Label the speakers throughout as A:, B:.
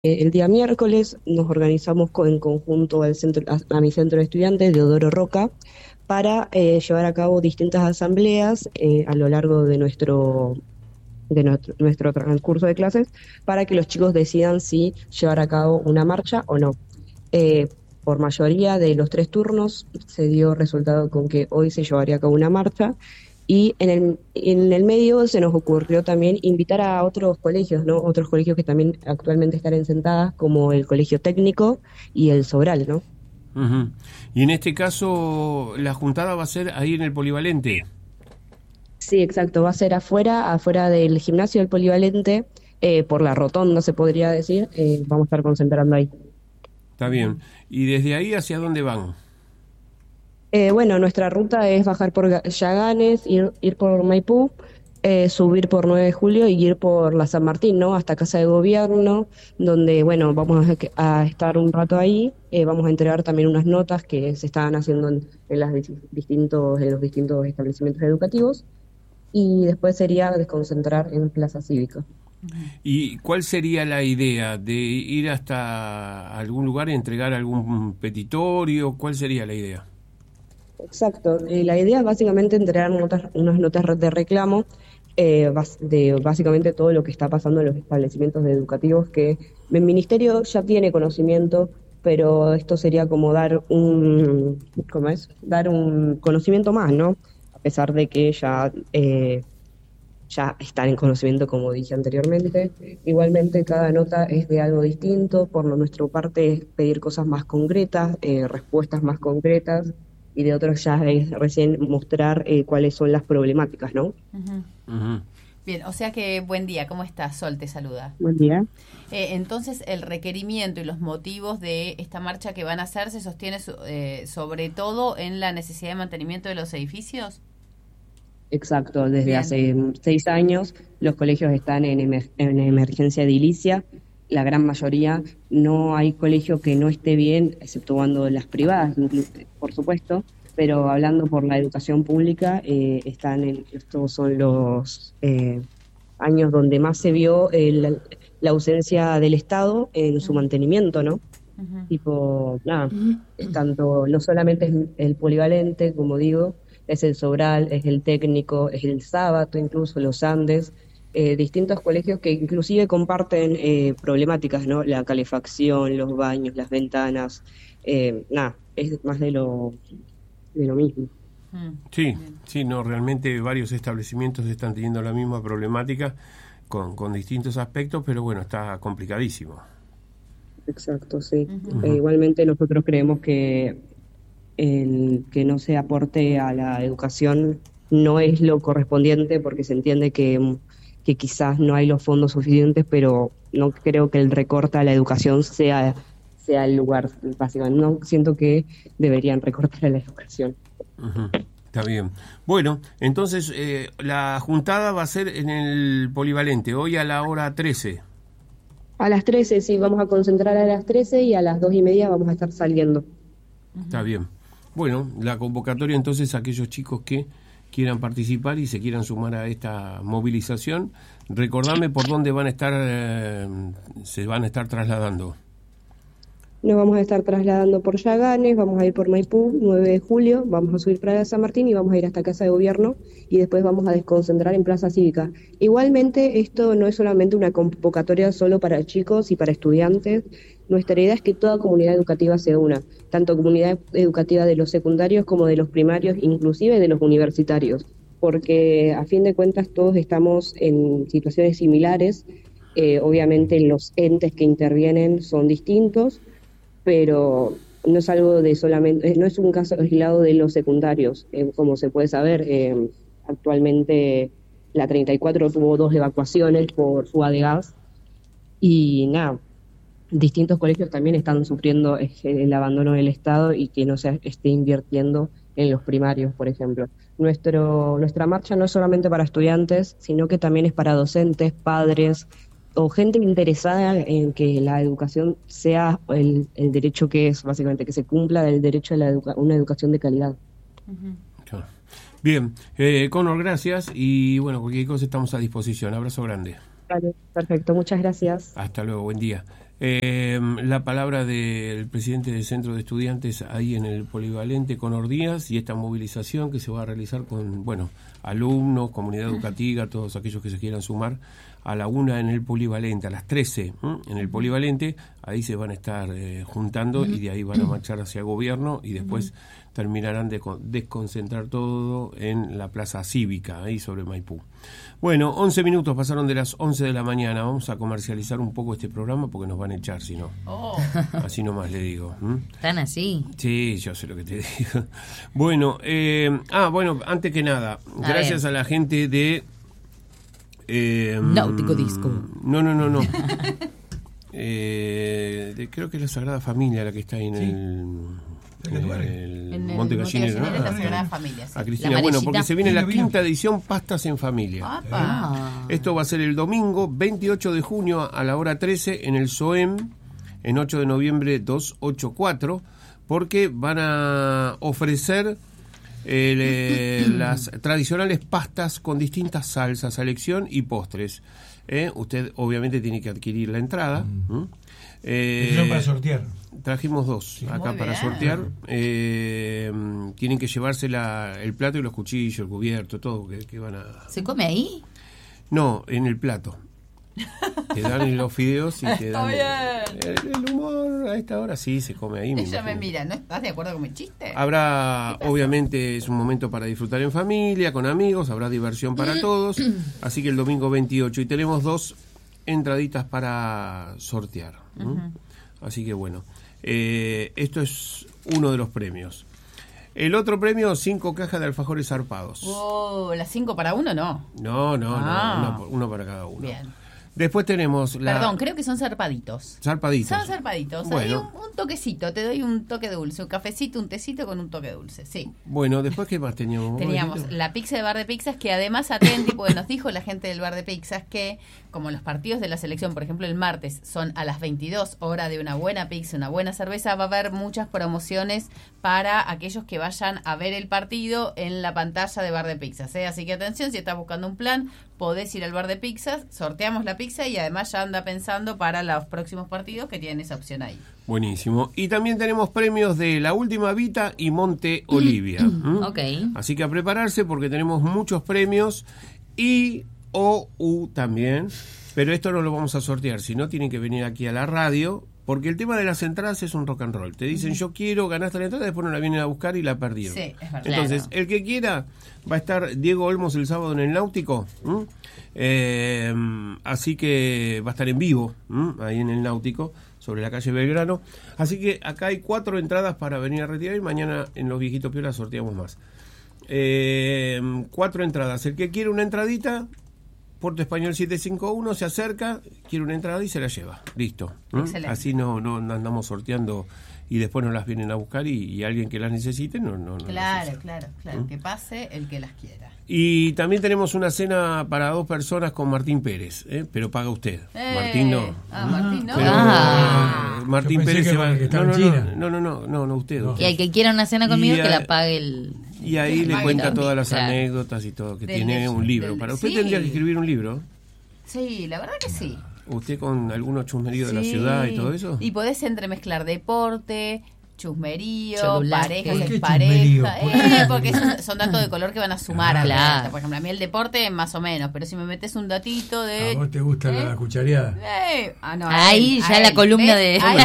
A: El día miércoles nos organizamos en conjunto a mi centro de estudiantes, Deodoro Roca, para llevar a cabo distintas asambleas a lo largo de nuestro transcurso de clases para que los chicos decidan si llevar a cabo una marcha o no. Eh, por mayoría de los 3 turnos se dio resultado con que hoy se llevaría a cabo una marcha y en el medio se nos ocurrió también invitar a otros colegios, ¿no? Otros colegios que también actualmente están en Sentadas, como el Colegio Técnico y el Sobral, ¿no?
B: Ujú. Y en este caso, la juntada va a ser ahí en el polivalente.
A: Sí, exacto, va a ser afuera del gimnasio del Polivalente, por la rotonda se podría decir, vamos a estar concentrando ahí.
B: Está bien. ¿Y desde ahí hacia dónde van?
A: Bueno, nuestra ruta es bajar por Yaganes, ir por Maipú, subir por 9 de Julio y ir por la San Martín, ¿no? Hasta Casa de Gobierno, donde, bueno, vamos a estar un rato ahí. Vamos a entregar también unas notas que se estaban haciendo en los distintos establecimientos educativos. Y después sería desconcentrar en Plaza Cívica.
B: ¿Y cuál sería la idea de ir hasta algún lugar y entregar algún petitorio? ¿Cuál sería la idea?
A: Exacto. La idea es básicamente entregar unas notas de reclamo de básicamente todo lo que está pasando en los establecimientos educativos, que el ministerio ya tiene conocimiento, pero esto sería como ¿cómo es? Dar un conocimiento más, ¿no? A pesar de que ya están en conocimiento, como dije anteriormente. Igualmente, cada nota es de algo distinto. Nuestra parte es pedir cosas más concretas, respuestas más concretas, y de otros ya es recién mostrar cuáles son las problemáticas, ¿no?
C: Ujú.
B: Ujú.
C: Bien, o sea que buen día, ¿cómo estás? Sol te saluda.
A: Buen día.
C: Entonces, el requerimiento y los motivos de esta marcha que van a hacer se sostiene sobre todo en la necesidad de mantenimiento de los edificios.
A: Exacto, desde
C: Bien.
A: hace 6 años los colegios están en emergencia edilicia, la gran mayoría. No hay colegio que no esté bien, exceptuando las privadas, por supuesto, pero hablando por la educación pública, estos son los años donde más se vio la ausencia del Estado en su
C: Mm,
A: mantenimiento, ¿no?
C: ujú.
A: Tipo, nada, es tanto, no solamente es el polivalente, como digo, es el Sobral, es el Técnico, es el Sábato, incluso los Andes, distintos colegios que inclusive comparten problemáticas, ¿no? La calefacción, los baños, las ventanas, nada, es más de lo mismo.
C: Mm,
B: Sí,
C: bien.
B: sí, no, realmente varios establecimientos están teniendo la misma problemática con distintos aspectos, pero bueno, está complicadísimo.
A: Exacto, sí.
C: Ujú.
B: Ujú.
A: Igualmente nosotros creemos que el que no se aporte a la educación no es lo correspondiente, porque se entiende que quizás no hay los fondos suficientes, pero no creo que el recorte a la educación sea el lugar, básicamente. No siento que deberían recortar a la educación.
B: Ujú. Está bien. Bueno, entonces la juntada va a ser en el polivalente, hoy a la hora 13.
A: A las 13 sí, vamos a concentrar a las 13 y a las 2:30 vamos a estar saliendo.
B: Está
C: Ujú.
B: bien. Bueno, la convocatoria entonces a aquellos chicos que quieran participar y se quieran sumar a esta movilización, recordame por dónde van a estar, se van a estar trasladando.
A: Nos vamos a estar trasladando por Yaganes, vamos a ir por Maipú, 9 de julio, vamos a subir Praga San Martín y vamos a ir hasta Casa de Gobierno y después vamos a desconcentrar en Plaza Cívica. Igualmente, esto no es solamente una convocatoria solo para chicos y para estudiantes. Nuestra idea es que toda comunidad educativa se una, tanto comunidad educativa de los secundarios como de los primarios, inclusive de los universitarios, porque a fin de cuentas todos estamos en situaciones similares. Obviamente los entes que intervienen son distintos, pero no es algo de solamente, no es un caso aislado de los secundarios. Como se puede saber, actualmente la 34 tuvo 2 evacuaciones por fuga de gas y nada, distintos colegios también están sufriendo el abandono del Estado y que no se esté invirtiendo en los primarios, por ejemplo. Nuestra marcha no es solamente para estudiantes, sino que también es para docentes, padres o gente interesada en que la educación sea el derecho que es, básicamente, que se cumpla el derecho a una educación de calidad.
C: Ujú.
B: Claro. Bien, Conor, gracias y bueno, cualquier cosa estamos a disposición. Abrazo grande.
A: Vale, perfecto, muchas gracias.
B: Hasta luego, buen día. La palabra del presidente del Centro de Estudiantes ahí en el Polivalente con Ordías y esta movilización que se va a realizar con, alumnos, comunidad educativa, todos aquellos que se quieran sumar a la 1 en el Polivalente, a las 13 en el Polivalente, ahí se van a estar juntando y de ahí van a marchar hacia gobierno y después terminarán de desconcentrar todo en la Plaza Cívica, ahí sobre Maipú. Bueno, 11 minutos pasaron de las 11 de la mañana. Vamos a comercializar un poco este programa porque nos van a echar, si no. Así nomás le digo.
D: ¿Tan así?
B: Sí, yo sé lo que te digo. Bueno, antes que nada, gracias a la gente de...
D: Náutico Disco.
B: No. Creo que es la Sagrada Familia la que está ahí en el Monte Gallinero, ¿no?
C: La Sagrada Familia, sí.
B: A Cristina, bueno, porque se viene la quinta edición Pastas en Familia. Esto va a ser el domingo 28 de junio a la hora 13 en el SOEM, en 8 de noviembre 284, porque van a ofrecer las tradicionales pastas con distintas salsas a elección y postres. Usted obviamente tiene que adquirir la entrada.
E: Para sortear.
B: Trajimos 2 acá para sortear. Tienen que llevarse el plato y los cuchillos, el cubierto, todo que van a...
D: ¿Se come ahí?
B: No, en el plato. Te dan los fideos y te dan el humor. A esta hora sí se come ahí.
C: Ella me mira, ¿no estás de acuerdo con mi chiste?
B: Habrá, obviamente, es un momento para disfrutar en familia, con amigos, habrá diversión para todos. Así que el domingo 28 y tenemos 2 entraditas para sortear. Así que bueno, esto es uno de los premios. El otro premio, 5 cajas de alfajores zarpados.
C: ¿Las 5 para uno no?
B: No, uno para cada uno.
C: Bien.
B: Después tenemos
C: Perdón, creo que son zarpaditos.
B: Zarpaditos.
C: Son zarpaditos.
B: Bueno.
C: Hay un toquecito, te doy un toque dulce, un cafecito, un tecito con un toque dulce, sí.
B: Bueno, después, ¿qué más teníamos?
C: Teníamos la pizza de Bar de Pizzas, que además atenti, porque nos dijo la gente del Bar de Pizzas que, como los partidos de la selección, por ejemplo, el martes, son a las 22, hora de una buena pizza, una buena cerveza, va a haber muchas promociones para aquellos que vayan a ver el partido en la pantalla de Bar de Pizzas. Así que atención, si estás buscando un plan, podés ir al Bar de Pizzas, sorteamos la pizza y además ya anda pensando para los próximos partidos que tienen esa opción ahí.
B: Buenísimo. Y también tenemos premios de La Última Vita y Monte Olivia. Así que a prepararse porque tenemos muchos premios y OU también, pero esto no lo vamos a sortear, sino tienen que venir aquí a la radio. Porque el tema de las entradas es un rock and roll. Te dicen, yo quiero, ganaste la entrada, después no la vienen a buscar y la perdieron.
C: Sí, es verdad.
B: Entonces, el que quiera, va a estar Diego Olmos el sábado en el Náutico. Así que va a estar en vivo, ahí en el Náutico, sobre la calle Belgrano. Así que acá hay 4 entradas para venir a retirar y mañana en Los Viejitos Piolas sorteamos más. 4 entradas. El que quiere una entradita... Puerto Español 751, se acerca, quiere una entrada y se la lleva. Listo. Así no andamos sorteando y después nos las vienen a buscar y alguien que las necesite no.
C: Claro. Que pase el que las quiera.
B: Y también tenemos una cena para 2 personas con Martín Pérez, pero paga usted. Martín no.
C: Martín no.
B: Pero, Martín Pérez se va. No, usted.
D: Y el que quiera una cena conmigo, que la pague el...
B: Y ahí le cuenta todas las anécdotas y todo, que tiene un libro. Para usted tendría que escribir un libro.
C: Sí, la verdad que sí.
B: ¿Usted con algunos chusmeríos de la ciudad y todo eso?
C: Y podés entremezclar deporte, chusmerío,
D: Cholulasque.
C: parejas,
E: ¿Por qué
C: pareja, porque son datos de color que van a sumar a la. Por ejemplo, a mí el deporte más o menos, pero si me metes un datito de...
E: ¿A vos te gusta la cuchareada?
D: Ahí ya la columna de...
B: No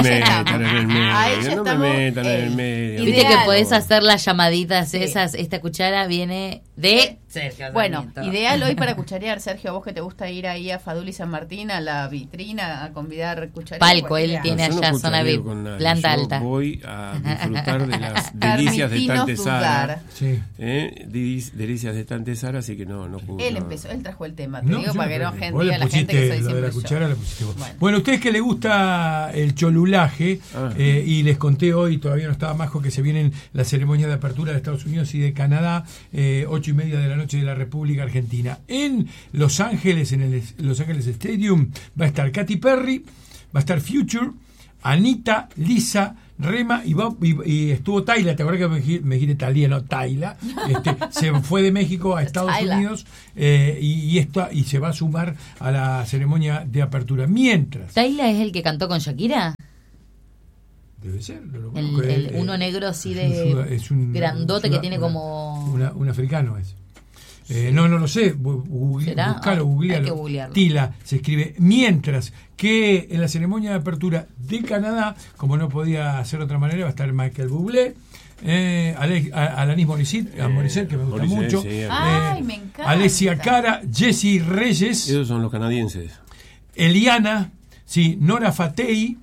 B: me metan en el medio.
D: Viste que podés hacer las llamaditas esas, esta cuchara viene de... Sergio.
C: Bueno, ideal hoy para cucharear, Sergio, a vos que te gusta ir ahí a Fadul y San Martín, a la vitrina, a convidar cucharear.
D: Palco, él tiene allá zona VIP, planta alta.
B: Voy a disfrutar de las delicias de Tante Sara.
E: Sí.
B: Delicias de Tante Sara, así que no pudo.
C: Él trajo el tema, te digo, para que no diga la gente que soy
E: lo de la
C: siempre
E: cuchara, le pusiste vos. Bueno, ustedes que les gusta el cholulaje, y les conté hoy, todavía no estaba Majo, que se vienen las ceremonias de apertura de Estados Unidos y de Canadá, 8:30 de la noche de la República Argentina. En Los Ángeles, en el Los Ángeles Stadium, va a estar Katy Perry, va a estar Future, Anita, Lisa, rema y estuvo Tayla, ¿te acuerdas que me dijiste Talía, no Tayla? Se fue de México a Estados Unidos y se va a sumar a la ceremonia de apertura. Mientras...
D: ¿Tayla es el que cantó con Shakira?
E: Debe ser.
D: Uno negro así de grandote que tiene como...
E: Un africano es. No lo sé, buscalo, googlealo. Tila se escribe. Mientras que en la ceremonia de apertura de Canadá, como no podía ser de otra manera, va a estar Michael Bublé, Alanis Morissette, que me gusta mucho,
C: me encanta.
E: Alessia Cara, Jessie Reyes,
B: esos son los canadienses,
E: Eliana, sí, Nora Fatei,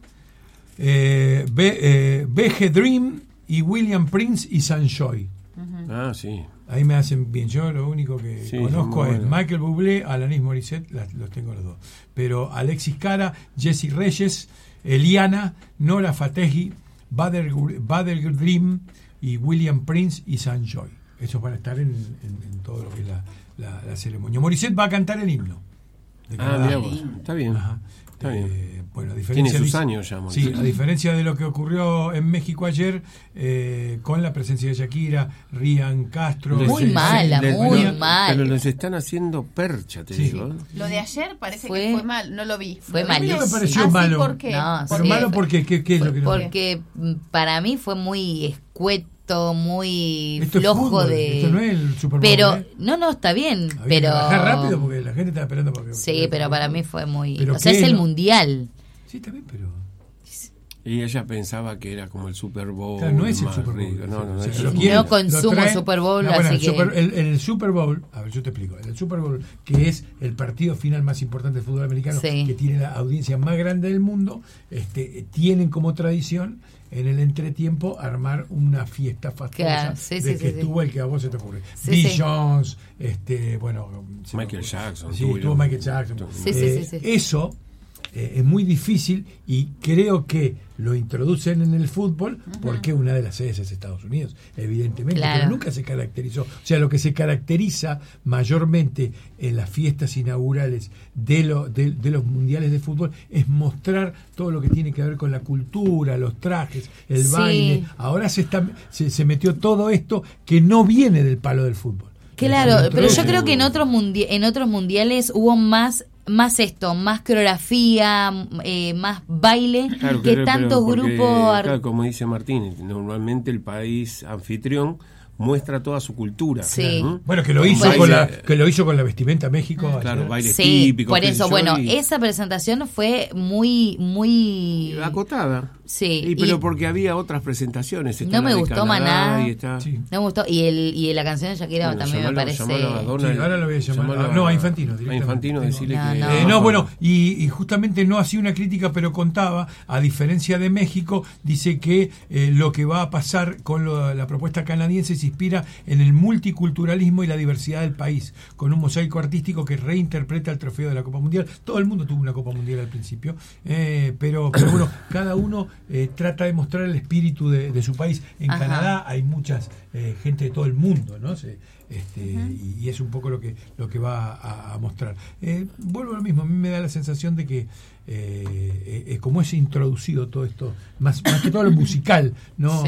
E: BG Dream y William Prince y Sanjoy.
B: Sí.
E: Ahí me hacen bien. Yo lo único que conozco es Michael Bublé, Alanis Morissette, los tengo los dos. Pero Alexis Cara, Jessie Reyes, Eliana, Nora Fatei, Bader Dream y William Prince y Sanjoy. Esos van a estar en todo lo que es la ceremonia. Morissette va a cantar el himno.
B: Mira vos. Está bien.
E: Ajá.
B: Está bien.
E: Bueno, a diferencia
B: tiene sus años ya,
E: sí, a diferencia de lo que ocurrió en México ayer, con la presencia de Shakira, Ryan Castro...
D: Muy mala.
B: Pero les están haciendo percha, te digo.
C: Lo de ayer parece que fue mal, no lo vi.
D: Fue malísimo.
E: A mí no me pareció malo.
C: ¿Por qué?
D: No,
E: pero malo porque, ¿qué es lo que no?
D: Porque para mí fue muy escueto, muy
E: esto
D: flojo
E: fútbol,
D: de...
E: Esto no es el Super Bowl,
D: pero no, está bien, pero...
E: rápido porque la gente está esperando porque...
D: Sí, pero para mí fue muy...
E: ¿Pero
D: o sea, es el mundial.
E: Sí, también, pero...
B: Y ella pensaba que era como el Super Bowl.
E: Claro, no es el Super Bowl.
D: No consumo Super Bowl, así que...
E: En el Super Bowl, a ver, yo te explico. En el Super Bowl, que es el partido final más importante del fútbol americano, que tiene la audiencia más grande del mundo, tienen como tradición en el entretiempo armar una fiesta fastuosa estuvo el que a vos se te ocurre. Bill Jones,
B: Michael Jackson.
E: Sí, estuvo Michael Jackson. Eso es muy difícil y creo que lo introducen en el fútbol porque una de las sedes es Estados Unidos, evidentemente, pero nunca se caracterizó. O sea, lo que se caracteriza mayormente en las fiestas inaugurales de los mundiales de fútbol es mostrar todo lo que tiene que ver con la cultura, los trajes, el baile. Ahora se metió todo esto que no viene del palo del fútbol.
D: Claro, pero yo creo que en otros mundiales hubo más coreografía, más baile, tantos grupos...
B: Claro, como dice Martín, normalmente el país anfitrión muestra toda su cultura.
D: Sí.
B: Claro.
E: Bueno, que lo hizo con la vestimenta México.
B: Claro, bailes típicos.
D: Por eso, esa presentación fue muy
B: acotada.
D: Sí.
B: Pero porque había otras presentaciones.
D: No me gustó Maná.
B: No
D: me gustó. Y la canción de Shakira también me parece...
E: ahora lo voy a llamar. A Infantino.
B: A Infantino decirle
E: y justamente no hacía una crítica, pero contaba, a diferencia de México, dice que lo que va a pasar con la propuesta canadiense se inspira en el multiculturalismo y la diversidad del país, con un mosaico artístico que reinterpreta el trofeo de la Copa Mundial. Todo el mundo tuvo una Copa Mundial al principio, pero bueno, cada uno trata de mostrar el espíritu de su país. En Canadá hay muchas gente de todo el mundo, ¿no? Y es un poco lo que va a mostrar. Vuelvo a lo mismo, a mí me da la sensación de que como es introducido todo esto, más que todo lo musical, no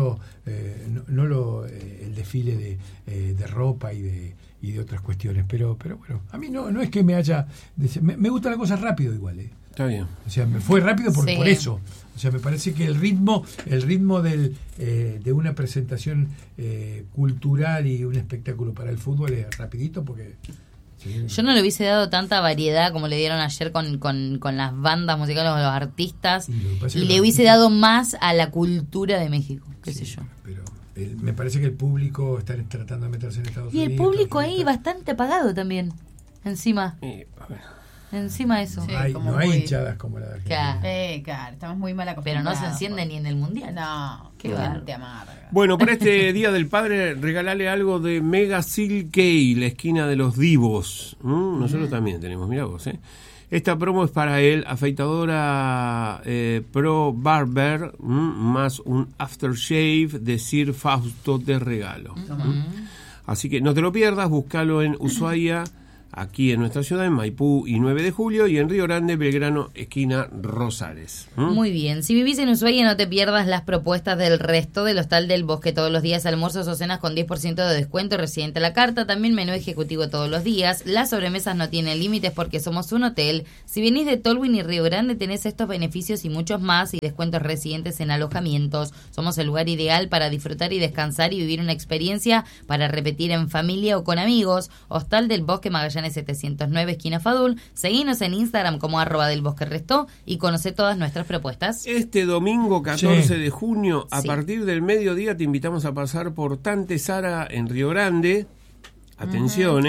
E: el desfile de ropa y de otras cuestiones, pero bueno, a mí no es que me haya... Me gusta la cosa rápido igual,
B: Está bien.
E: O sea, me fue rápido por eso. O sea, me parece que el ritmo de una presentación cultural y un espectáculo para el fútbol es rapidito porque...
D: Yo no le hubiese dado tanta variedad como le dieron ayer con las bandas musicales o los artistas y le hubiese dado más a la cultura de México, qué sé yo.
E: Pero me parece que el público está tratando de meterse en Estados Unidos.
D: Y el público ahí bastante apagado también, encima. Encima de eso.
C: Sí,
E: no hay hinchadas como la de Argentina.
C: Claro, estamos muy mal acostumbrados.
D: Pero no se enciende ni en el Mundial.
C: No, qué gente amarga.
B: Bueno, para este Día del Padre, regalale algo de Mega Silk K, la esquina de los divos. Nosotros también tenemos, mirá vos, Esta promo es para él, afeitadora Pro Barber, más un aftershave de Sir Fausto de regalo. Así que no te lo pierdas, búscalo en Ushuaia, aquí en nuestra ciudad, en Maipú y 9 de julio, y en Río Grande, Belgrano, esquina Rosales.
D: Muy bien. Si vivís en Ushuaia, no te pierdas las propuestas del resto del Hostal del Bosque. Todos los días almuerzos o cenas con 10% de descuento, residente a la carta. También menú ejecutivo todos los días. Las sobremesas no tienen límites porque somos un hotel. Si venís de Tolwyn y Río Grande, tenés estos beneficios y muchos más, y descuentos residentes en alojamientos. Somos el lugar ideal para disfrutar y descansar y vivir una experiencia para repetir en familia o con amigos. Hostal del Bosque, Magallanes 709, esquina Fadul. Seguinos en Instagram como @delbosquerestó y conoce todas nuestras propuestas.
B: Este domingo 14 de junio, a partir del mediodía, te invitamos a pasar por Tante Sara en Río Grande. Atención,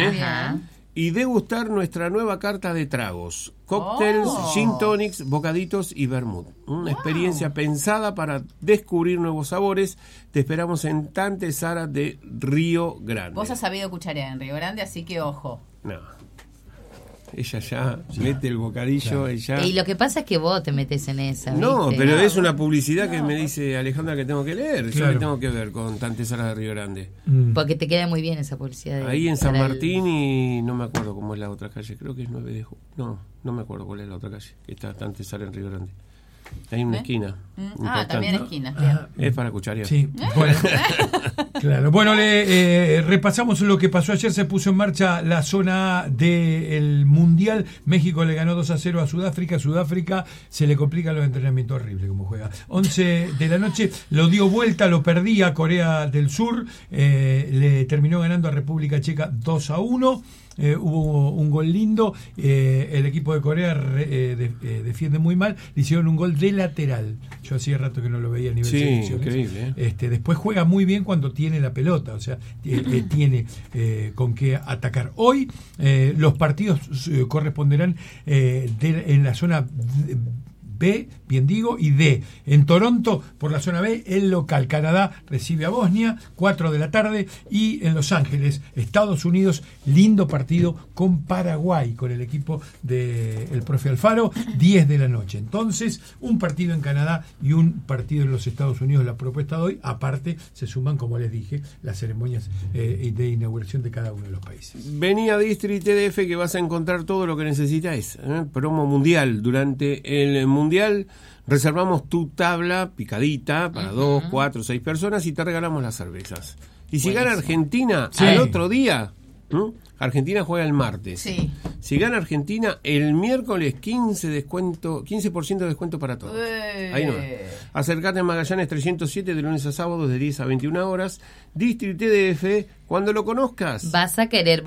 B: y degustar nuestra nueva carta de tragos, cócteles, gin tonics, bocaditos y vermut. Una experiencia pensada para descubrir nuevos sabores. Te esperamos en Tante Sara de Río Grande.
C: Vos has sabido cucharear en Río Grande, así que ojo.
B: No. Ella ya mete el bocadillo. Ella...
D: Y lo que pasa es que vos te metes en esa.
B: No,
D: ¿viste?
B: pero es una publicidad que me dice Alejandra que tengo que leer. Yo que tengo que ver con Tante Sara de Río Grande.
D: Porque te queda muy bien esa publicidad.
B: Ahí en San Martín y no me acuerdo cómo es la otra calle. Creo que es 9 de julio. No me acuerdo cuál es la otra calle. Que está Tante Sara en Río Grande. Hay una esquina.
C: También esquina.
B: Es para cucharear.
E: Sí, bueno, claro. Bueno, repasamos lo que pasó ayer. Se puso en marcha la zona A del Mundial. México le ganó 2-0 a Sudáfrica. Sudáfrica se le complican los entrenamientos, horrible como juega. 11 de la noche lo dio vuelta, lo perdía Corea del Sur. Le terminó ganando a República Checa 2-1. Hubo un gol lindo. El equipo de Corea defiende muy mal. Le hicieron un gol de lateral. Yo hacía rato que no lo veía a nivel selecciones.
B: Increíble.
E: Después juega muy bien cuando tiene la pelota, o sea, tiene con qué atacar. Hoy los partidos corresponderán en la zona B, bien digo, y D. En Toronto, por la zona B, el local. Canadá recibe a Bosnia, 4 de la tarde, y en Los Ángeles, Estados Unidos, lindo partido con Paraguay, con el equipo del profe Alfaro, 10 de la noche. Entonces, un partido en Canadá y un partido en los Estados Unidos, la propuesta de hoy. Aparte, se suman, como les dije, las ceremonias de inauguración de cada uno de los países.
B: Vení a District TDF que vas a encontrar todo lo que necesitáis. Promo mundial. Durante el mundial reservamos tu tabla picadita para 2, 4, 6 personas y te regalamos las cervezas. Y si gana Argentina, al otro día, Argentina juega el martes. Sí. Si gana Argentina, el miércoles 15% de descuento para todos. Ahí no. Acercate a Magallanes 307 de lunes a sábado de 10 a 21 horas. District TDF, cuando lo conozcas
D: vas a querer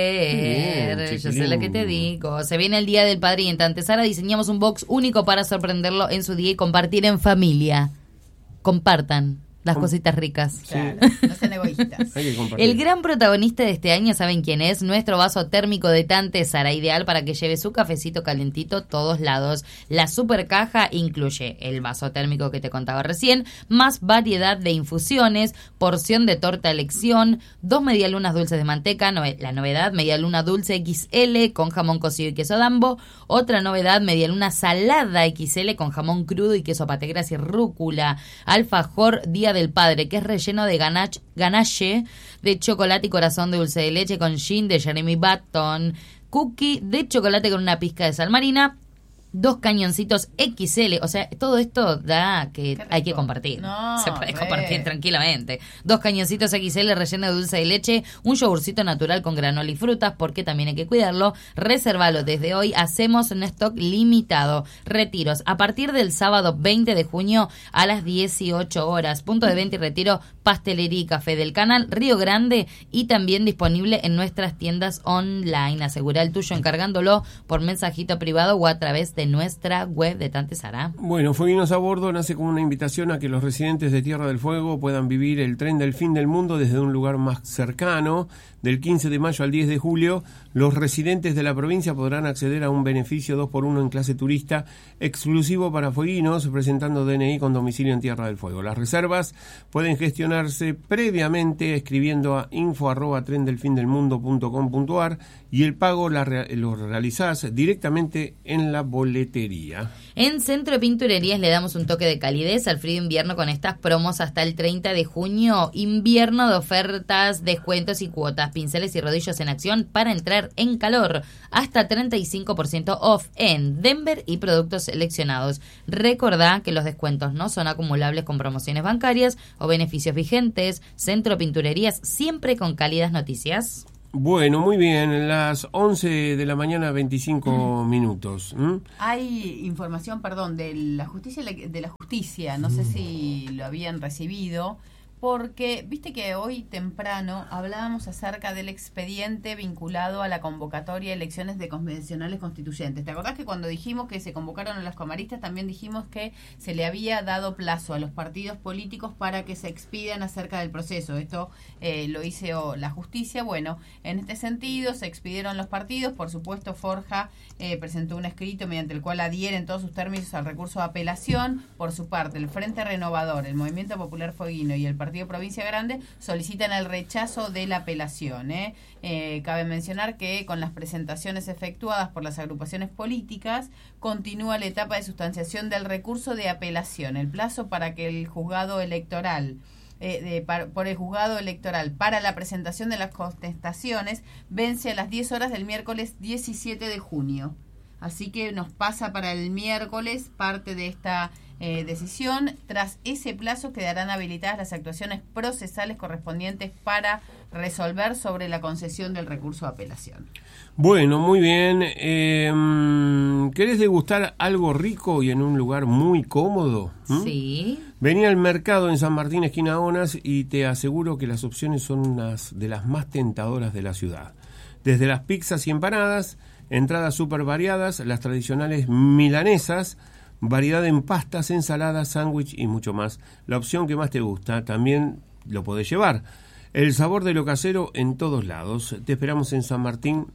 D: volver. Yo sé lo que te digo. Se viene el Día del Padre y en Tante Sara diseñamos un box único para sorprenderlo en su día y compartir en familia. Compartan las cositas ricas.
C: Claro, no sean egoístas.
D: El gran protagonista de este año, ¿saben quién es? Nuestro vaso térmico de Tante Sara, ideal para que lleve su cafecito calentito todos lados. La super caja incluye el vaso térmico que te contaba recién, más variedad de infusiones, porción de torta a elección, 2 medialunas dulces de manteca, la novedad, medialuna dulce XL con jamón cocido y queso Dambo, otra novedad, medialuna salada XL con jamón crudo y queso pategras y rúcula, alfajor Día del Padre, que es relleno de ganache de chocolate y corazón de dulce de leche con gin de Jeremy Button, cookie de chocolate con una pizca de sal marina, 2 cañoncitos XL, o sea, todo esto da que hay que compartir.
C: No,
D: se puede compartir tranquilamente. 2 cañoncitos XL relleno de dulce de leche, un yogurcito natural con granola y frutas, porque también hay que cuidarlo. Resérvalo desde hoy, hacemos un stock limitado. Retiros a partir del sábado 20 de junio a las 18 horas. Punto de venta y retiro, pastelería y café del canal Río Grande, y también disponible en nuestras tiendas online. Asegura el tuyo encargándolo por mensajito privado o a través de nuestra web de Tante Sara.
B: Bueno, Fueguinos a Bordo nace como una invitación a que los residentes de Tierra del Fuego puedan vivir el tren del fin del mundo desde un lugar más cercano. Del 15 de mayo al 10 de julio, los residentes de la provincia podrán acceder a un beneficio 2x1 en clase turista exclusivo para fueguinos, presentando DNI con domicilio en Tierra del Fuego. Las reservas pueden gestionarse previamente escribiendo a info@trendelfindelmundo.com.ar y el pago lo realizás directamente en la boleta. boletería.
D: En Centro Pinturerías le damos un toque de calidez al frío invierno con estas promos hasta el 30 de junio. Invierno de ofertas, descuentos y cuotas, pinceles y rodillos en acción para entrar en calor. Hasta 35% off en Denver y productos seleccionados. Recordá que los descuentos no son acumulables con promociones bancarias o beneficios vigentes. Centro Pinturerías, siempre con cálidas noticias.
B: Bueno, muy bien, las 11 de la mañana, 25 minutos.
C: Hay información, de la justicia, no sé si lo habían recibido, porque viste que hoy temprano hablábamos acerca del expediente vinculado a la convocatoria de elecciones de convencionales constituyentes. ¿Te acordás que cuando dijimos que se convocaron a los camaristas también dijimos que se le había dado plazo a los partidos políticos para que se expidan acerca del proceso? Esto lo hizo la justicia. Bueno, en este sentido se expidieron los partidos. Por supuesto, Forja presentó un escrito mediante el cual adhieren todos sus términos al recurso de apelación. Por su parte, el Frente Renovador, el Movimiento Popular Fueguino y el Partido Provincia Grande solicitan el rechazo de la apelación. Cabe mencionar que con las presentaciones efectuadas por las agrupaciones políticas continúa la etapa de sustanciación del recurso de apelación. El plazo para que el juzgado electoral por el juzgado electoral para la presentación de las contestaciones vence a las 10 horas del miércoles 17 de junio. Así que nos pasa para el miércoles parte de esta decisión. Tras ese plazo quedarán habilitadas las actuaciones procesales correspondientes para resolver sobre la concesión del recurso de apelación.
B: Bueno, muy bien. ¿Querés degustar algo rico y en un lugar muy cómodo?
D: Sí.
B: Vení al mercado en San Martín, esquina Onas, y te aseguro que las opciones son unas de las más tentadoras de la ciudad. Desde las pizzas y empanadas, entradas súper variadas, las tradicionales milanesas, variedad en pastas, ensaladas, sándwich y mucho más. La opción que más te gusta también lo podés llevar. El sabor de lo casero en todos lados. Te esperamos en San Martín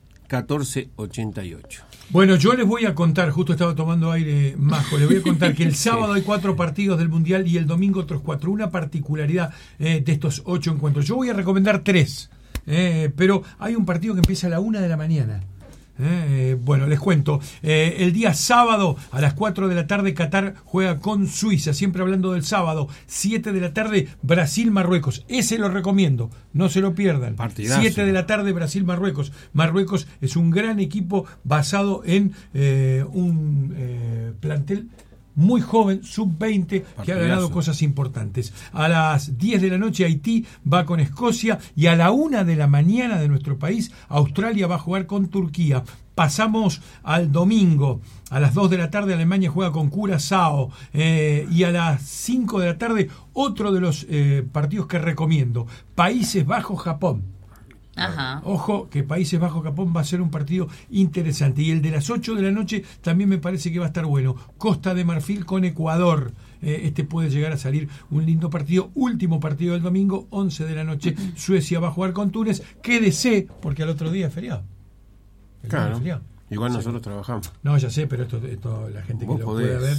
B: 1488.
E: Bueno, yo les voy a contar, justo estaba tomando aire, Majo, les voy a contar que el sábado hay 4 partidos del Mundial y el domingo otros 4. Una particularidad de estos 8 encuentros. Yo voy a recomendar 3, pero hay un partido que empieza a la 1 de la mañana. Bueno, les cuento. El día sábado a las 4 de la tarde Qatar juega con Suiza, siempre hablando del sábado. 7 de la tarde Brasil-Marruecos, ese lo recomiendo, no se lo pierdan.
B: Partidazo.
E: 7 de la tarde Brasil-Marruecos. Marruecos es un gran equipo basado en un plantel muy joven, sub-20, que ha ganado cosas importantes. A las 10 de la noche Haití va con Escocia y a la 1 de la mañana de nuestro país Australia va a jugar con Turquía. Pasamos al domingo. A las 2 de la tarde Alemania juega con Curazao y a las 5 de la tarde otro de los partidos que recomiendo, Países Bajos-Japón.
D: Ajá.
E: Ojo que Países Bajos-Japón va a ser un partido interesante. Y el de las 8 de la noche también me parece que va a estar bueno. Costa de Marfil con Ecuador. Este puede llegar a salir un lindo partido. Último partido del domingo, 11 de la noche. Suecia va a jugar con Túnez. Quédese, porque al otro día es feriado.
B: Claro.
E: Feriado.
B: Igual nosotros trabajamos.
E: No, ya sé, pero esto la gente que lo pueda ver.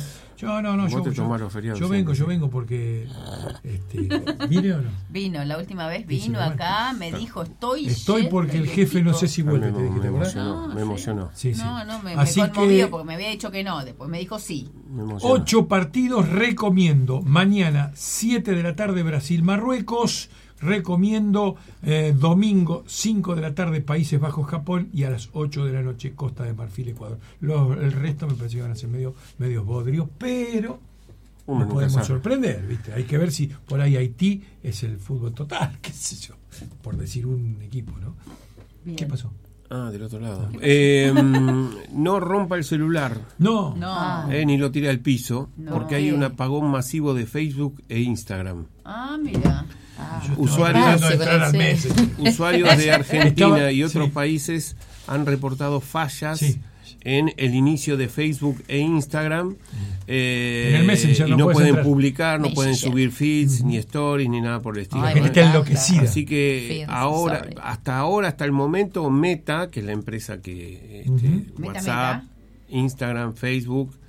E: Yo vengo porque ¿vine o no?
C: Vino, la última vez vino acá, me dijo, estoy
E: porque el jefe no sé si vuelve.
B: Me emocionó.
E: Sí.
C: No, me conmovió porque me había dicho que no, después me dijo sí.
E: 8 partidos recomiendo. Mañana 7 de la tarde Brasil-Marruecos. Recomiendo domingo 5 de la tarde Países Bajos-Japón y a las 8 de la noche Costa de Marfil, Ecuador. El resto me parece que van a ser medio bodrios, pero nos podemos sorprender, ¿viste? Hay que ver si por ahí Haití es el fútbol total, qué sé yo, por decir un equipo, ¿no? Bien. ¿Qué pasó?
B: Del otro lado. No rompa el celular.
E: No.
B: Ni lo tire al piso, porque hay un apagón masivo de Facebook e Instagram.
C: Mira.
B: Usuarios de Argentina y otros países han reportado fallas en el inicio de Facebook e Instagram.
E: En el Messenger
B: y no pueden publicar, no pueden subir feeds, ni stories, ni nada por el estilo.
E: Está enloquecida.
B: Así que hasta el momento, Meta, que es la empresa que WhatsApp, Instagram, Facebook,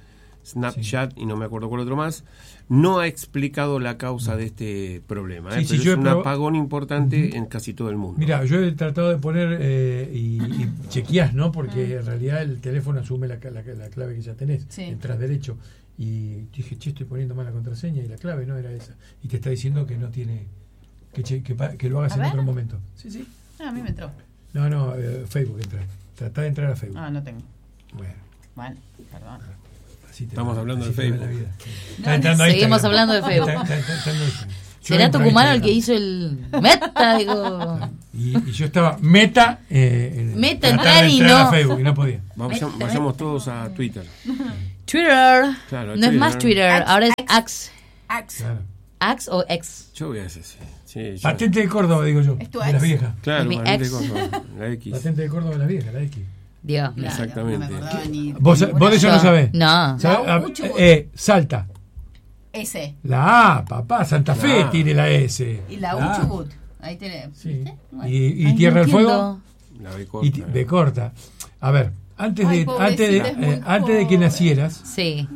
B: Snapchat y no me acuerdo cuál otro más, no ha explicado la causa de este problema.
E: Sí,
B: pero
E: yo
B: es un apagón importante en casi todo el mundo.
E: Mira, yo he tratado de poner y chequeás, ¿no? Porque en realidad el teléfono asume la clave que ya tenés.
C: Sí.
E: Entras derecho. Y dije, estoy poniendo mal la contraseña y la clave no era esa. Y te está diciendo que no tiene... Que lo hagas
C: A
E: en
C: ver.
E: otro momento. Sí.
C: A mí me entró.
E: No, Facebook entra. Tratá de entrar a Facebook.
C: No tengo.
E: Bueno,
C: Perdón.
E: así te
B: Estamos
E: va,
B: hablando
E: así
B: de
E: te va
B: Facebook.
E: la vida.
C: No,
E: Está entrando a
D: seguimos
E: Instagram.
D: hablando de Facebook.
E: Está entrando a Instagram. Yo
D: ¿Será
E: entro a
D: tucumano el
E: Instagram.
D: que hizo el meta? Digo,
E: Y yo estaba meta
D: Meta,
E: tratar de
D: entrar y
E: entrar a
D: no.
E: Facebook y no podía.
B: Vayamos todos a Twitter.
D: Twitter.
B: Claro,
D: No
B: Twitter.
D: es más Twitter, ahora es Axe.
E: Claro.
D: ¿Axe o X?
B: Yo voy a hacer, sí.
E: Patente de Córdoba, digo yo.
C: Es tu
E: De las
C: ex.
E: viejas.
B: Claro,
D: Mi
B: patente
D: ex.
B: con la X.
E: Patente de Córdoba de las viejas, la X.
D: Dios mío.
B: Exactamente.
C: No me acordaba ni
E: Vos de eso no sabés.
D: No.
E: Salta.
C: Ese.
E: La A, papá. Santa Fe
B: La A.
E: tiene la S.
C: Y la
E: A.
C: Uchubut. Ahí tenés.
E: Sí.
C: ¿Viste? Bueno.
E: Y
D: Ay,
E: Tierra
D: no
E: del Fuego.
D: entiendo.
B: La B
E: Y
B: corta.
E: B corta. A ver, antes
C: Ay,
E: de
C: pobrecita, es muy
E: antes de que
C: joven.
E: nacieras,
D: Sí.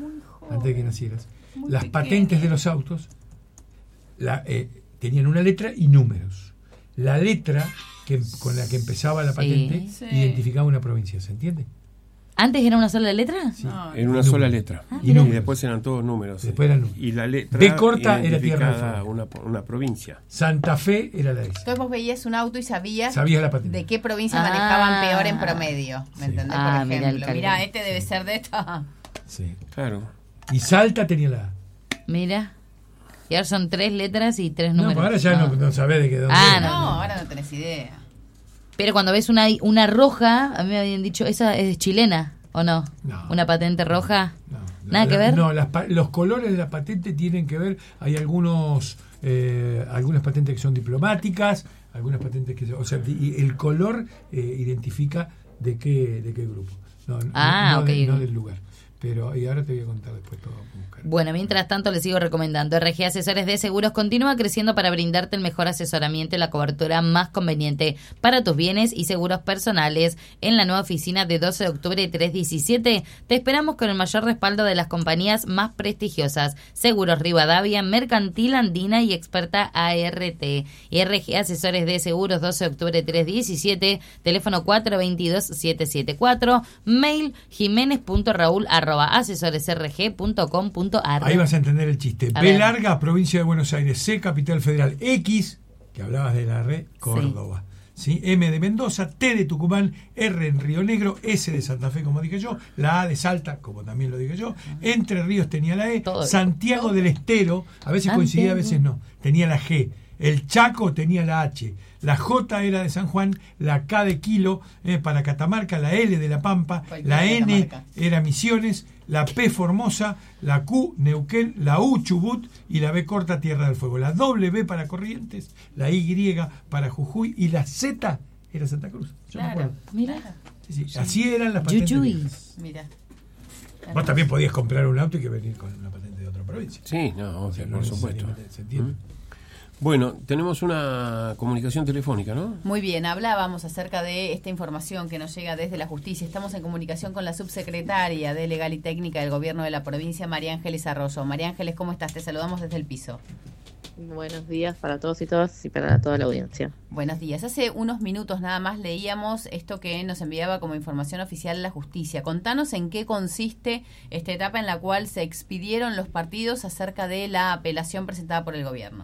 E: las
C: pequeña.
E: patentes de los autos tenían una letra y números. La letra con la que empezaba la
D: Sí.
E: patente
C: Sí.
E: identificaba una provincia, ¿se entiende?
D: ¿Antes era una sola letra?
C: No,
B: En una sola letra.
E: Y
B: Y
E: números.
B: después eran todos números.
E: Después eran números.
B: Y la letra
E: B corta era Tierra del
B: identificada
E: Fuego.
B: una provincia.
E: Santa Fe era la S.
C: Entonces vos veías un auto y sabías
E: Sabías la patente.
C: de qué provincia
D: Ah.
C: manejaban peor en promedio. ¿Me
E: Sí.
C: entendés?
D: Ah,
C: Por
D: mirá el
C: ejemplo.
D: cálculo.
C: Mirá, este debe ser de esta.
E: Sí.
B: Claro.
E: Y Salta tenía la A.
D: Mira. Y ahora son 3 letras y 3
E: No,
D: números.
E: pues ahora ya no sabés de qué dónde
D: Ah,
E: era.
C: No, ahora no tenés idea.
D: Pero cuando ves una roja, a mí me habían dicho, ¿esa es chilena o no?
E: No.
D: ¿Una patente roja?
E: No,
D: ¿Nada que ver?
E: No, los colores de la patente tienen que ver. Hay algunas patentes que son diplomáticas, algunas patentes que... O sea, y el color identifica de qué grupo. No
D: Ok.
E: no del lugar. Pero y ahora te voy a contar después todo.
D: Bueno, mientras tanto les sigo recomendando. RG Asesores de Seguros continúa creciendo para brindarte el mejor asesoramiento y la cobertura más conveniente para tus bienes y seguros personales. En la nueva oficina de 12 de octubre 317 te esperamos con el mayor respaldo de las compañías más prestigiosas. Seguros Rivadavia, Mercantil Andina y Experta ART. Y RG Asesores de Seguros 12 de octubre 317, teléfono 422-774, mail jimenez.raul@asesoresrg.com.ar.
E: Ahí vas a entender el chiste.
D: A
E: B
D: ver.
E: larga, provincia de Buenos Aires. C, capital federal. X, que hablabas de la red, Córdoba. ¿Sí? M de Mendoza, T de Tucumán, R en Río Negro, S de Santa Fe, como dije yo, la A de Salta, como también lo dije yo, Entre Ríos tenía la E,
D: Todo.
E: Santiago del Estero, a veces coincidía, a veces no, tenía la G, el Chaco tenía la H, la J era de San Juan, la K de Kilo para Catamarca, la L de La Pampa,
C: Cualquiera
E: la
C: de
E: N
C: Catamarca.
E: era Misiones, la P Formosa, la Q Neuquén, la U Chubut y la B corta Tierra del Fuego. La W para Corrientes, la Y para Jujuy y la Z era Santa Cruz. Yo me
C: Claro.
E: acuerdo.
D: Mira.
E: Sí, sí. Así eran las patentes.
D: Yuyuy.
E: viejas.
C: Mira.
E: Vos también podías comprar un auto y que venir con una patente de otra provincia.
B: Sí, no,
E: O sea,
B: por supuesto.
E: necesariamente se entiende.
B: Bueno, tenemos una comunicación telefónica, ¿no?
C: Muy bien, hablábamos acerca de esta información que nos llega desde la justicia. Estamos en comunicación con la subsecretaria de Legal y Técnica del Gobierno de la provincia, María Ángeles Arroyo. María Ángeles, ¿cómo estás? Te saludamos desde el piso.
F: Buenos días para todos y todas y para toda la audiencia.
C: Buenos días. Hace unos minutos nada más leíamos esto que nos enviaba como información oficial la justicia. Contanos en qué consiste esta etapa en la cual se expidieron los partidos acerca de la apelación presentada por el gobierno.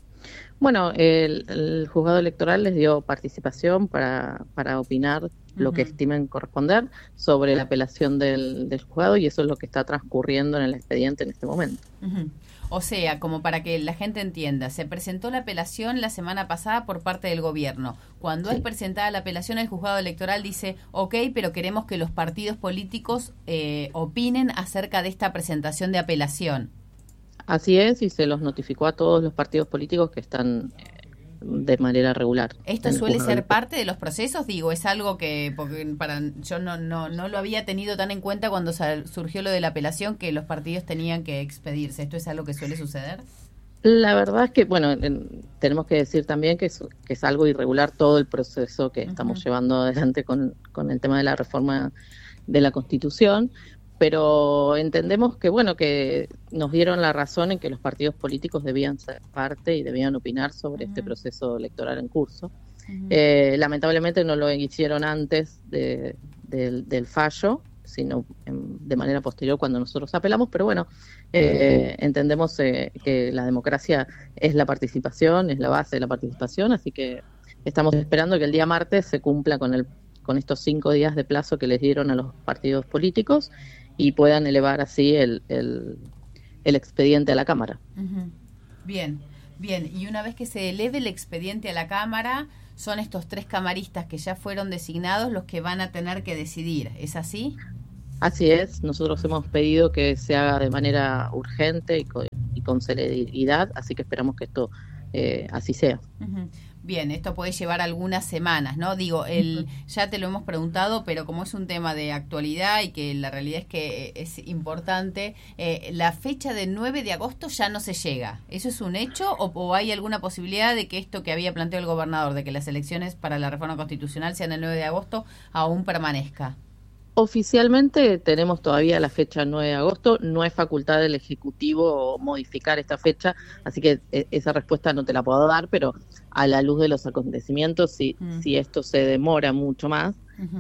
F: Bueno, el juzgado electoral les dio participación para opinar lo que estimen corresponder sobre la apelación del juzgado y eso es lo que está transcurriendo en el expediente en este momento.
C: Ujú. O sea, como para que la gente entienda, se presentó la apelación la semana pasada por parte del gobierno. Cuando es presentada la apelación, el juzgado electoral dice, ok, pero queremos que los partidos políticos opinen acerca de esta presentación de apelación.
F: Así es, y se los notificó a todos los partidos políticos que están de manera regular.
C: ¿Esto
F: en el
C: suele
F: juzgado
C: ser
F: electoral.
C: parte de los procesos? Digo, es algo que porque yo no lo había tenido tan en cuenta cuando surgió lo de la apelación, que los partidos tenían que expedirse. ¿Esto es algo que suele suceder?
F: La verdad es que, bueno, tenemos que decir también que es algo irregular todo el proceso que estamos llevando adelante con el tema de la reforma de la Constitución, pero entendemos que, bueno, que nos dieron la razón en que los partidos políticos debían ser parte y debían opinar sobre este proceso electoral en curso. Lamentablemente no lo hicieron antes del fallo, sino de manera posterior cuando nosotros apelamos, pero bueno, entendemos que la democracia es la participación, es la base de la participación, así que estamos esperando que el día martes se cumpla con estos 5 días de plazo que les dieron a los partidos políticos y puedan elevar así el expediente a la Cámara.
C: Bien, y una vez que se eleve el expediente a la Cámara, son estos 3 camaristas que ya fueron designados los que van a tener que decidir, ¿es así?
F: Así es, nosotros hemos pedido que se haga de manera urgente y con celeridad, así que esperamos que esto así sea.
C: Bien, esto puede llevar algunas semanas, ¿no? Digo, ya te lo hemos preguntado, pero como es un tema de actualidad y que la realidad es que es importante, la fecha del 9 de agosto ya no se llega. ¿Eso es un hecho o hay alguna posibilidad de que esto que había planteado el gobernador, de que las elecciones para la reforma constitucional sean el 9 de agosto, aún permanezca?
F: Oficialmente tenemos todavía la fecha 9 de agosto, no es facultad del Ejecutivo modificar esta fecha, así que esa respuesta no te la puedo dar, pero a la luz de los acontecimientos, si esto se demora mucho más,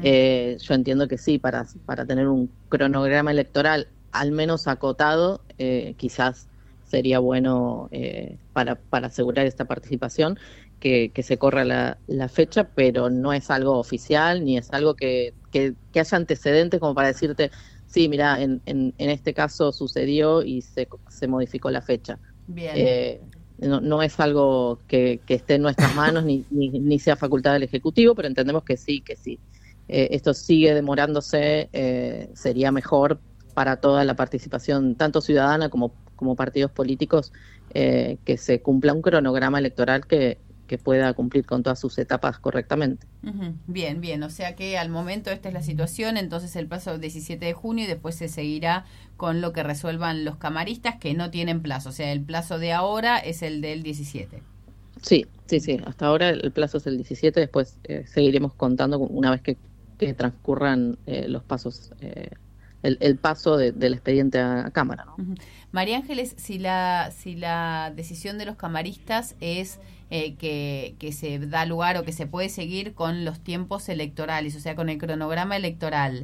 F: yo entiendo que sí, para tener un cronograma electoral al menos acotado, quizás sería bueno para asegurar esta participación, que se corra la fecha, pero no es algo oficial, ni es algo que haya antecedentes como para decirte, sí, mira, en este caso sucedió y se modificó la fecha.
C: Bien.
F: No es algo que esté en nuestras manos, ni sea facultad del Ejecutivo, pero entendemos que sí. Esto sigue demorándose, sería mejor para toda la participación, tanto ciudadana como partidos políticos, que se cumpla un cronograma electoral que pueda cumplir con todas sus etapas correctamente.
C: Bien, o sea que al momento esta es la situación, entonces el plazo es 17 de junio y después se seguirá con lo que resuelvan los camaristas que no tienen plazo, o sea, el plazo de ahora es el del 17. Sí,
F: hasta ahora el plazo es el 17, después seguiremos contando una vez que transcurran los pasos, el paso del expediente a Cámara, ¿no?
C: María Ángeles, si la decisión de los camaristas es que se da lugar o que se puede seguir con los tiempos electorales, o sea, con el cronograma electoral,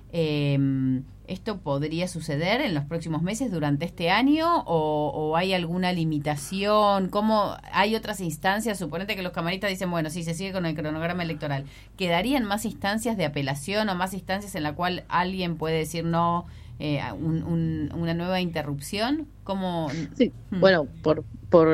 C: ¿esto podría suceder en los próximos meses durante este año o hay alguna limitación? ¿Cómo hay otras instancias? Suponete que los camaristas dicen, bueno, sí, se sigue con el cronograma electoral. ¿Quedarían más instancias de apelación o más instancias en la cual alguien puede decir no, una nueva interrupción? ¿Cómo?
F: Sí, bueno, por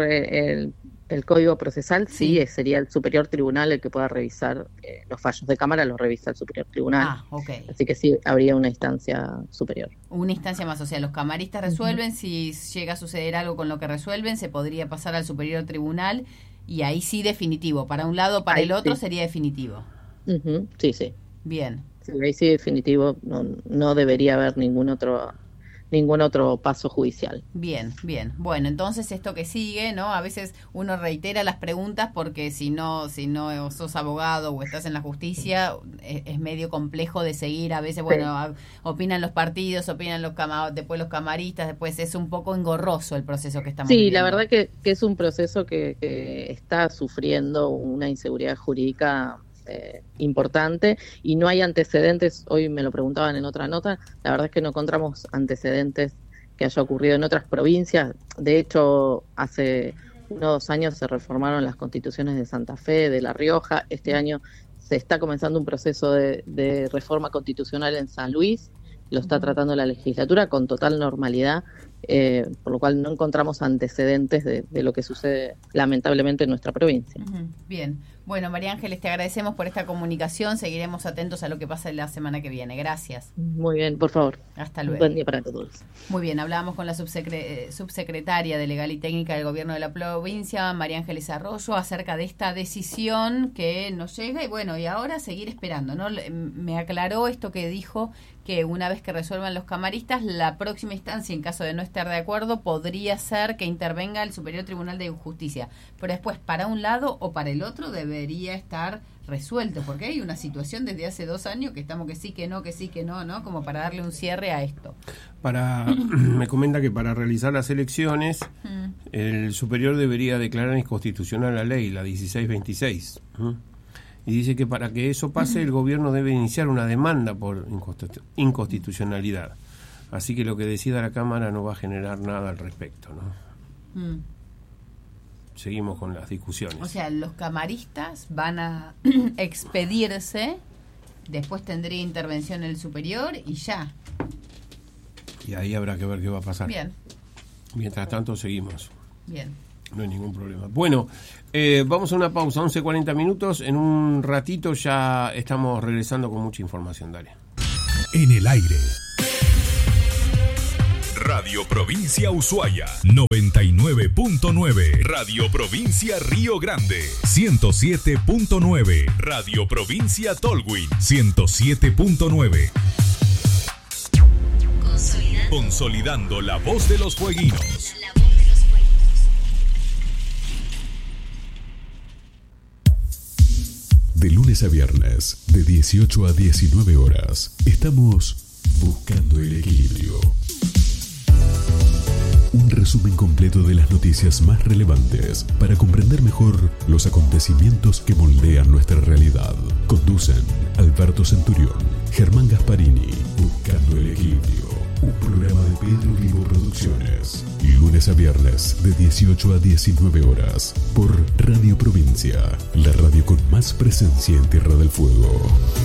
F: el Código Procesal sí, sería el Superior Tribunal el que pueda revisar los fallos de Cámara, los revisa el Superior Tribunal. Así que sí, habría una instancia superior.
C: Una instancia más, o sea, los camaristas resuelven, si llega a suceder algo con lo que resuelven, se podría pasar al Superior Tribunal y ahí sí definitivo. Para un lado, para el otro sería definitivo.
F: Sí.
C: Bien.
F: Sí, ahí sí definitivo, no debería haber ningún otro paso judicial.
C: Bien. Bueno, entonces esto que sigue, ¿no? A veces uno reitera las preguntas porque si no sos abogado o estás en la justicia, es medio complejo de seguir. A veces, bueno, opinan los partidos, después los camaristas, después es un poco engorroso el proceso que estamos viviendo.
F: Sí, la verdad que es un proceso que está sufriendo una inseguridad jurídica importante y no hay antecedentes. Hoy me lo preguntaban en otra nota, la verdad es que no encontramos antecedentes que haya ocurrido en otras provincias. De hecho, hace unos 2 años se reformaron las constituciones de Santa Fe, de La Rioja. Este año se está comenzando un proceso de reforma constitucional en San Luis, lo está tratando la legislatura con total normalidad, por lo cual no encontramos antecedentes de lo que sucede lamentablemente en nuestra provincia.
C: Bien. Bueno, María Ángeles, te agradecemos por esta comunicación. Seguiremos atentos a lo que pasa la semana que viene. Gracias.
F: Muy bien, por favor.
C: Hasta luego.
F: Buen día para todos.
C: Muy bien, hablábamos con la subsecretaria de Legal y Técnica del Gobierno de la provincia, María Ángeles Arroyo, acerca de esta decisión que nos llega. Y bueno, y ahora seguir esperando, ¿no? Me aclaró esto que dijo, que una vez que resuelvan los camaristas, la próxima instancia, en caso de no estar de acuerdo, podría ser que intervenga el Superior Tribunal de Justicia. Pero después, para un lado o para el otro, debe debería estar resuelto, porque hay una situación desde hace 2 años que estamos que sí, que no, ¿no? Como para darle un cierre a esto.
B: Me comenta que para realizar las elecciones, el superior debería declarar inconstitucional la ley, la 1626. Y dice que para que eso pase, el gobierno debe iniciar una demanda por inconstitucionalidad. Así que lo que decida la Cámara no va a generar nada al respecto, ¿no? Seguimos con las discusiones.
C: O sea, los camaristas van a expedirse, después tendría intervención el superior y ya.
B: Y ahí habrá que ver qué va a pasar.
C: Bien.
B: Mientras tanto, seguimos.
C: Bien.
B: No hay ningún problema. Bueno, vamos a una pausa, 11:40 minutos. En un ratito ya estamos regresando con mucha información. Dale.
G: En el aire. Radio Provincia Ushuaia 99.9, Radio Provincia Río Grande 107.9, Radio Provincia Tolwyn 107.9. Consolidando la voz de los fueguinos. De lunes a viernes, de 18 a 19 horas, estamos buscando el equilibrio. Un resumen completo de las noticias más relevantes para comprender mejor los acontecimientos que moldean nuestra realidad. Conducen Alberto Centurión, Germán Gasparini, Buscando el Equilibrio. Un programa de Pedro Vivo Producciones. Lunes a viernes, de 18 a 19 horas, por Radio Provincia, la radio con más presencia en Tierra del Fuego.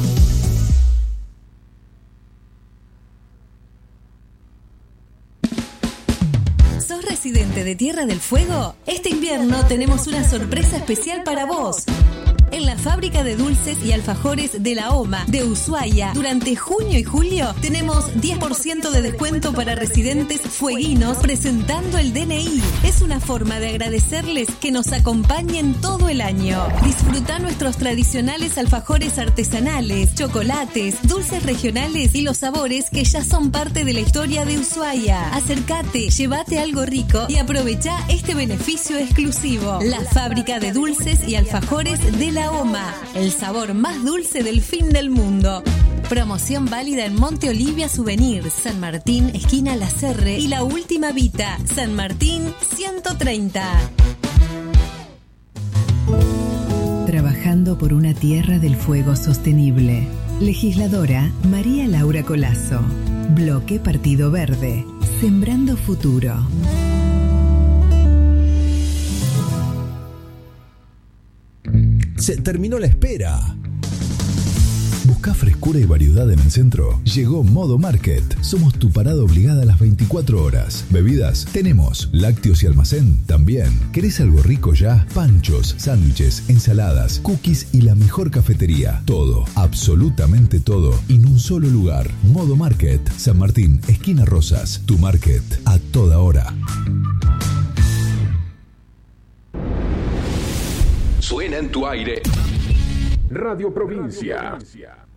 H: ¿Sos residente de Tierra del Fuego? Este invierno tenemos una sorpresa especial para vos. En la fábrica de dulces y alfajores de la OMA de Ushuaia, durante junio y julio, tenemos 10% de descuento para residentes fueguinos presentando el DNI. Es una forma de agradecerles que nos acompañen todo el año. Disfruta nuestros tradicionales alfajores artesanales, chocolates, dulces regionales y los sabores que ya son parte de la historia de Ushuaia. Acércate, llévate algo rico y aprovecha este beneficio exclusivo. La fábrica de dulces y alfajores de la OMA, el sabor más dulce del fin del mundo. Promoción válida en Monte Olivia Souvenir, San Martín, esquina La Serre y La Última Vita, San Martín 130.
I: Trabajando por una Tierra del Fuego sostenible. Legisladora María Laura Colazo. Bloque Partido Verde. Sembrando futuro.
G: Se terminó la espera. ¿Buscás frescura y variedad en el centro? Llegó Modo Market. Somos tu parada obligada a las 24 horas. Bebidas, tenemos. Lácteos y almacén, también. ¿Querés algo rico ya? Panchos, sándwiches, ensaladas, cookies y la mejor cafetería. Todo, absolutamente todo, en un solo lugar. Modo Market, San Martín, esquina Rosas. Tu market, a toda hora. Suena en tu aire. Radio Provincia.